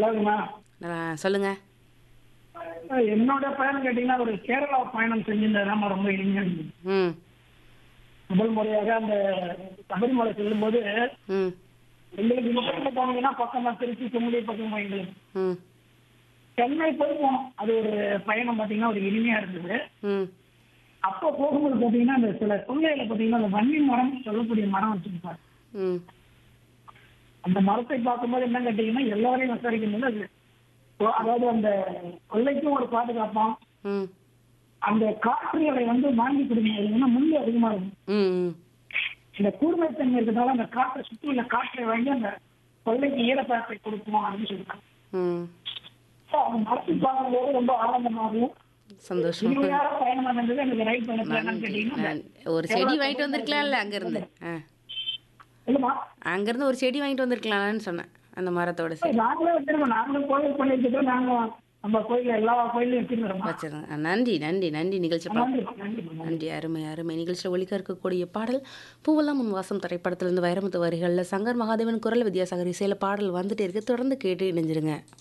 அதாவதுண்ணா சொல்லுங்க. என்னோட பயணம் கேட்டீங்கன்னா ஒரு கேரளா பயணம் செஞ்சிருந்ததுதான் ரொம்ப இனிமையா இருந்தது. ம். முதல் முறையாக அந்த சபரிமலை செல்லும்போது ம். எங்களுக்கு இந்த பக்கத்துல போனீங்கன்னா பக்கம் திருச்சி செம்மொழி பக்கம் எங்களுக்கு ம். சென்னை போய் போனோம். அது ஒரு பயணம் பார்த்தீங்கன்னா ஒரு இனிமையா இருந்தது. ம். அப்போ போகும்போது பார்த்தீங்கன்னா அந்த சில கொள்ளையில பார்த்தீங்கன்னா அந்த வன்னி மரம் சொல்லக்கூடிய மரம் வச்சிருப்பாரு. ம். அந்த மரத்தை பார்க்கும்போது என்ன கேட்டீங்கன்னா எல்லாரையும் விசாரிக்கும் போது அது அதாவது அந்த கொள்ளைக்கும் ஒரு பாதுகாப்பான் ம். அந்த காற்றுகளை வாங்கி கொடுங்க முள்ளு அதிகமா இருக்கும். ம். இந்த கூர்மைத்தன்மை இருக்கிறதால அந்த காற்றை சுற்றி உள்ள காற்றை வாங்கி அந்த கொள்ளைக்கு ஈரப்பதத்தை கொடுக்கும் அப்படின்னு சொல்லிட்டாங்க. ம். அவங்க மரத்தை பார்க்கும்போது ரொம்ப ஆனந்தமாகவும் சந்தோஷம். இனிமையான பயணம் இருந்தது. எனக்கு ரயில் பயணத்துல என்னன்னு நன்றி. கேட்டீங்கன்னா ஒரு செடி வாங்கிட்டு வந்திருக்கலாம்ல அங்கேருந்து. இல்லைம்மா அங்கேருந்து ஒரு செடி வாங்கிட்டு வந்திருக்கலாம்னு சொன்னேன். அந்த மரத்தோட சரி நாங்களே வச்சிருக்கோம். நாங்களும் கோயில் பண்ணிட்டு நாங்க நம்ம கோயில எல்லா கோயிலையும் வச்சிருக்கிறோம். வச்சிருங்க. நன்றி நன்றி நன்றி. நிகழ்ச்சி நன்றி நன்றி நன்றி. அருமை அருமை. நிகழ்ச்சியில் ஒலிக்க இருக்கக்கூடிய பாடல் பூவெல்லாம் உன் வாசம் திரைப்படத்திலிருந்து வைரமுத்து வரிகளில் சங்கர் மகாதேவன் குரல் வித்யாசாகர் இசையில் பாடல் வந்துட்டே இருக்கு. தொடர்ந்து கேட்டு இணைஞ்சிருங்க.